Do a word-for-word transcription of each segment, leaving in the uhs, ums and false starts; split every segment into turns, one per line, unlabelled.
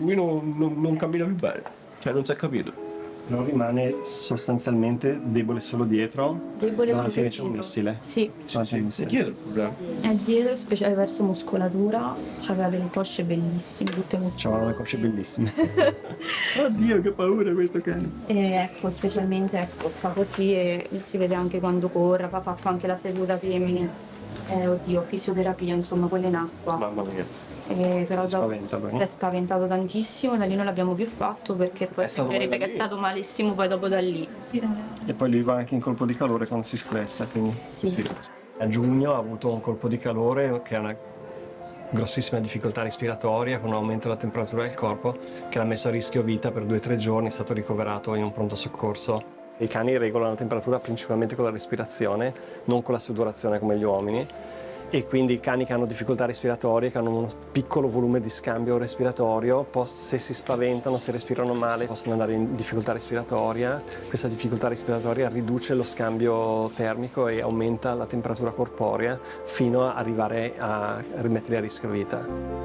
attimino non, non cammina più bene, cioè non si è capito.
Non rimane sostanzialmente debole solo dietro,
Debole
alla
solo
fine c'è un
dietro.
missile.
Sì,
Ah, c'è un
È
missile.
dietro il problema.
è dietro, speciale verso muscolatura, c'aveva delle cosce bellissime, tutte muscolose.
C'avevano le cosce bellissime. Oddio, che paura questo cane.
E ecco, specialmente ecco, fa così e si vede anche quando corre, ha fatto anche la seduta femmine. Eh, oddio, fisioterapia, insomma, quella in acqua.
Mamma mia.
E però
Si
dopo
spaventa, poi.
si è spaventato tantissimo, da lì non l'abbiamo più fatto perché poi
È stato
sembrerebbe
male
che è
da lì.
stato malissimo poi dopo da lì.
E poi lui va anche in colpo di calore quando si stressa, quindi
Sì.
Sì.
a giugno ha avuto un colpo di calore che è una grossissima difficoltà respiratoria con un aumento della temperatura del corpo che l'ha messo a rischio vita per due o tre giorni, è stato ricoverato in un pronto soccorso. I cani regolano la temperatura principalmente con la respirazione, non con la sudorazione come gli uomini, e quindi i cani che hanno difficoltà respiratorie, che hanno uno piccolo volume di scambio respiratorio, se si spaventano, se respirano male, possono andare in difficoltà respiratoria. Questa difficoltà respiratoria riduce lo scambio termico e aumenta la temperatura corporea fino ad arrivare a rimetterli a rischio vita.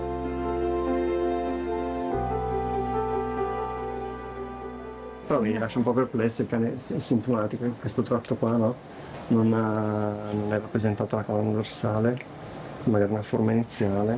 Però mi lascia un po' perplesso, il cane è sintomatico in questo tratto qua, no? Non, ha, non è rappresentata la colonna dorsale, magari una forma iniziale.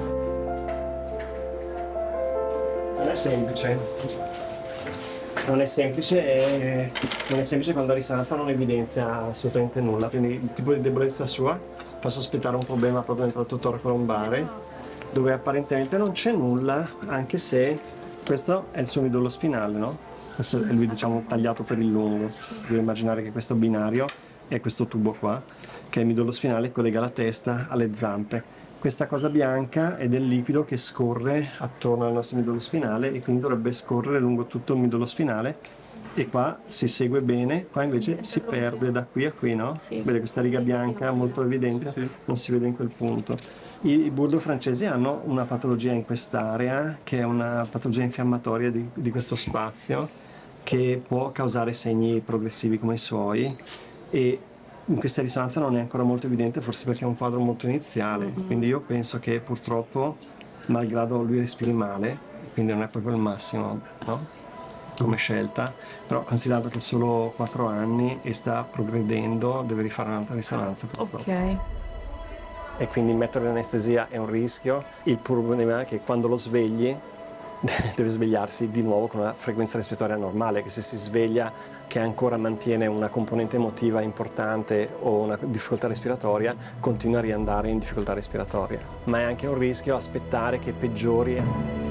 Non è semplice. Non è semplice e non è semplice quando la risonanza non evidenzia assolutamente nulla. Quindi il tipo di debolezza sua fa sospettare un problema proprio nel tratto toraco-lombare, dove apparentemente non c'è nulla, anche se questo è il suo midollo spinale, no? Questo è lui, diciamo, tagliato per il lungo. Devo immaginare che questo binario è questo tubo qua, che è il midollo spinale che collega la testa alle zampe. Questa cosa bianca è del liquido che scorre attorno al nostro midollo spinale e quindi dovrebbe scorrere lungo tutto il midollo spinale, e qua si segue bene, qua invece si perde da qui a qui, no?
Sì.
Vede questa riga bianca molto evidente, non si vede in quel punto. I, i bulldog francesi hanno una patologia in quest'area, che è una patologia infiammatoria di, di questo spazio, che può causare segni progressivi come i suoi, e in questa risonanza non è ancora molto evidente, forse perché è un quadro molto iniziale. Mm-hmm. Quindi io penso che purtroppo, malgrado lui respiri male, quindi non è proprio il massimo, no? Come scelta, però considerato che ha solo quattro anni e sta progredendo, deve rifare un'altra risonanza purtroppo.
Ok.
E quindi mettere l'anestesia è un rischio. Il problema è che quando lo svegli deve svegliarsi di nuovo con una frequenza respiratoria normale, che se si sveglia che ancora mantiene una componente emotiva importante o una difficoltà respiratoria, continua a riandare in difficoltà respiratoria. Ma è anche un rischio aspettare che peggiori.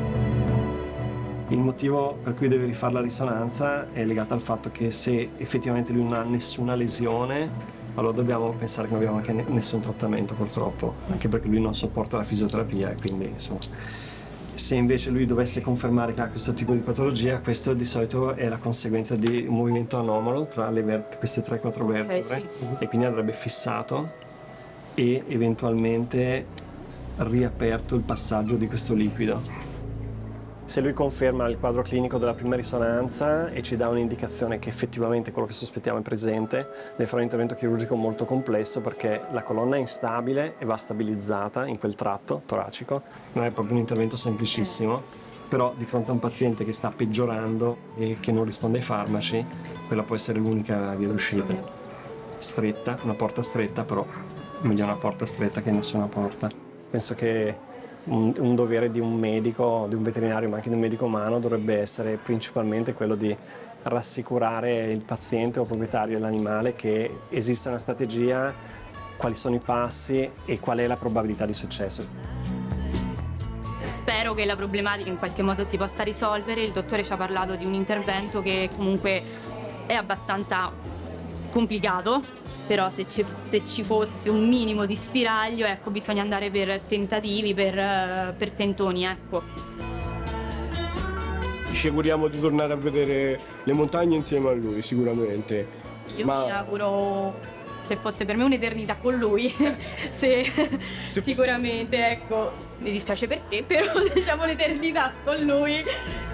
Il motivo per cui deve rifare la risonanza è legato al fatto che se effettivamente lui non ha nessuna lesione, allora dobbiamo pensare che non abbiamo anche nessun trattamento, purtroppo, anche perché lui non sopporta la fisioterapia, e quindi insomma. Se invece lui dovesse confermare che ha questo tipo di patologia, questo di solito è la conseguenza di un movimento anomalo tra le vert- queste tre quattro vertebre,
Okay, sì.
e quindi andrebbe fissato e eventualmente riaperto il passaggio di questo liquido. Se lui conferma il quadro clinico della prima risonanza e ci dà un'indicazione che effettivamente quello che sospettiamo è presente, deve fare un intervento chirurgico molto complesso, perché la colonna è instabile e va stabilizzata in quel tratto toracico. Non è proprio un intervento semplicissimo, però di fronte a un paziente che sta peggiorando e che non risponde ai farmaci, quella può essere l'unica via d'uscita. Stretta, una porta stretta, però meglio una porta stretta che nessuna porta. Penso che Un, un dovere di un medico, di un veterinario, ma anche di un medico umano, dovrebbe essere principalmente quello di rassicurare il paziente o proprietario dell'animale che esiste una strategia, quali sono i passi e qual è la probabilità di successo.
Spero che la problematica in qualche modo si possa risolvere. Il dottore ci ha parlato di un intervento che comunque è abbastanza complicato, però se ci, se ci fosse un minimo di spiraglio, ecco, bisogna andare per tentativi, per, per tentoni, ecco.
Ci auguriamo di tornare a vedere le montagne insieme a lui, sicuramente.
Io
Ma
mi auguro, se fosse per me un'eternità con lui, se,
Se
sicuramente, ecco, mi dispiace per te, però diciamo un'eternità con lui